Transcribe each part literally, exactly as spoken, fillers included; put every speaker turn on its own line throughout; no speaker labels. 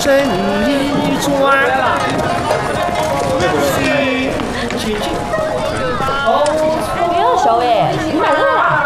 真一转，虚去去。
不要小伟，你买热了。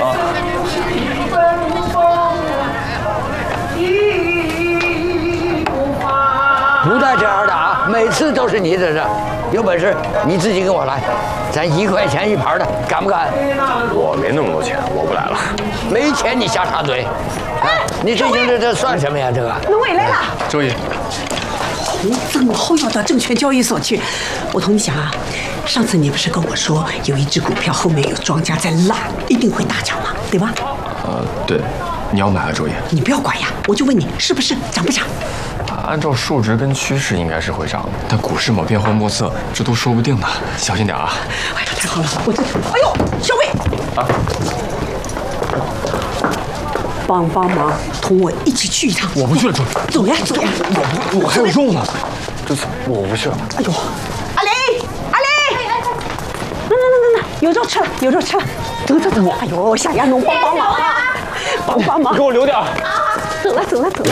不带这样的啊！每次都是你在这，有本事你自己跟我来，咱一块钱一盘的，敢不敢？
我没那么多钱，我不来了。
没钱你瞎插嘴！哎，你这这这算什么呀？这个
农委来了。
周姨，
你怎后要到证券交易所去？我同你讲啊，上次你不是跟我说有一只股票后面有庄家在拉，一定会大涨吗？对吧？
呃，对，你要买啊，周姨。
你不要管呀，我就问你是不是涨不涨？
按照数值跟趋势应该是会涨，但股市嘛变幻莫测，这都说不定的，小心点啊！
哎呀，太好了，我这……哎呦，小魏啊，帮帮忙，同我一起去一趟。
我不去了，周姨。
走呀，走呀！
我不，我还有肉呢。这次我不去了。
哎呦，阿雷，阿雷，那那那那那，有肉吃了，有肉吃了。走走走！哎呦，小鸭农帮帮忙啊，帮帮忙！
给我留点。
走了走了走了。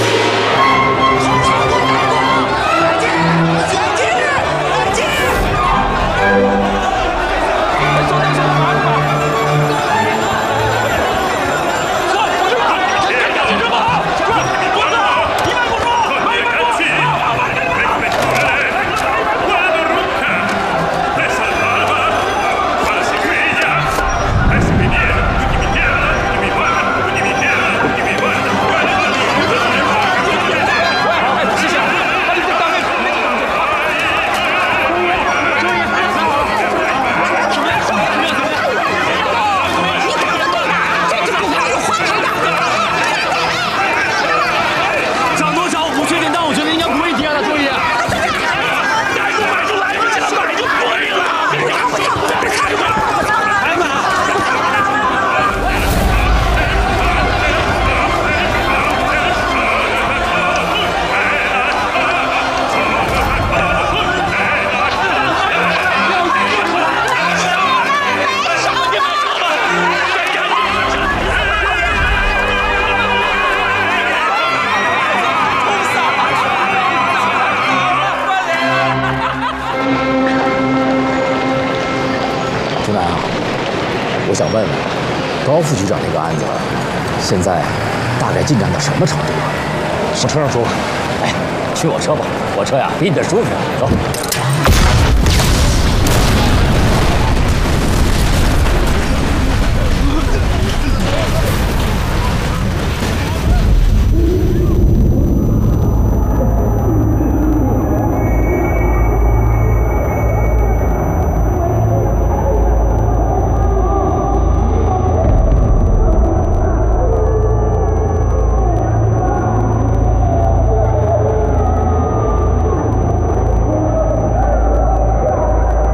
我想问问高副局长那个案子，现在大概进展到什么程度了？上车上说吧。哎，去我车吧，我车呀比你的舒服。走。